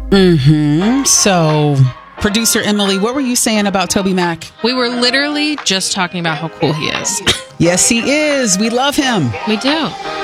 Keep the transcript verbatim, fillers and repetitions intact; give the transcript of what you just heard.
Mm-hmm. So, producer Emily, what were you saying about Toby Mac? We were literally just talking about how cool he is. Yes, he is. We love him. We do.